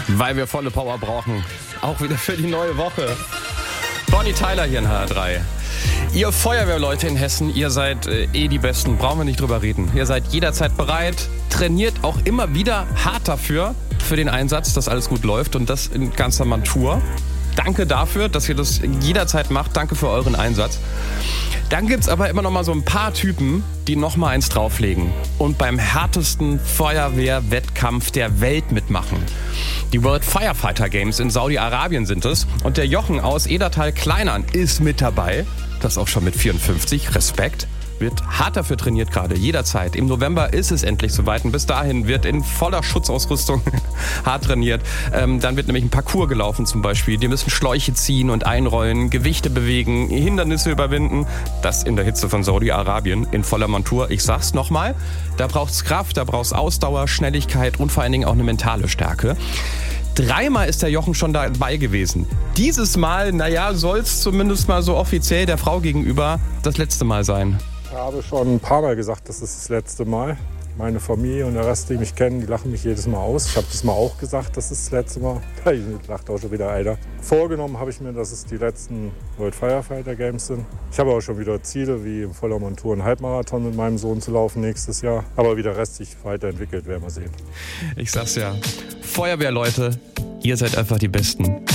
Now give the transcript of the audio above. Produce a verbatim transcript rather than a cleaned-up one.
Weil wir volle Power brauchen. Auch wieder für die neue Woche. Bonnie Tyler hier in H R drei. Ihr Feuerwehrleute in Hessen, ihr seid äh, eh die Besten, brauchen wir nicht drüber reden. Ihr seid jederzeit bereit, trainiert auch immer wieder hart dafür, für den Einsatz, dass alles gut läuft und das in ganzer Montur. Danke dafür, dass ihr das jederzeit macht. Danke für euren Einsatz. Dann gibt's aber immer noch mal so ein paar Typen, die noch mal eins drauflegen und beim härtesten Feuerwehrwettkampf der Welt mitmachen. Die World Firefighter Games in Saudi-Arabien sind es. Und der Jochen aus Edertal-Kleinern ist mit dabei. Das auch schon mit vierundfünfzig. Respekt. Wird hart dafür trainiert gerade, jederzeit. Im November ist es endlich soweit und bis dahin wird in voller Schutzausrüstung hart trainiert. Ähm, dann wird nämlich ein Parcours gelaufen zum Beispiel. Die müssen Schläuche ziehen und einrollen, Gewichte bewegen, Hindernisse überwinden. Das in der Hitze von Saudi-Arabien in voller Montur. Ich sag's nochmal, da braucht's Kraft, da braucht's Ausdauer, Schnelligkeit und vor allen Dingen auch eine mentale Stärke. Dreimal ist der Jochen schon dabei gewesen. Dieses Mal, naja, soll's zumindest mal so offiziell der Frau gegenüber das letzte Mal sein. Ich habe schon ein paar Mal gesagt, das ist das letzte Mal. Meine Familie und der Rest, die mich kennen, die lachen mich jedes Mal aus. Ich habe das mal auch gesagt, das ist das letzte Mal. Ich lacht auch schon wieder einer. Vorgenommen habe ich mir, dass es die letzten World Firefighter Games sind. Ich habe auch schon wieder Ziele, wie im voller Montur einen Halbmarathon mit meinem Sohn zu laufen nächstes Jahr. Aber wie der Rest sich weiterentwickelt, werden wir sehen. Ich sag's ja, Feuerwehrleute, ihr seid einfach die Besten.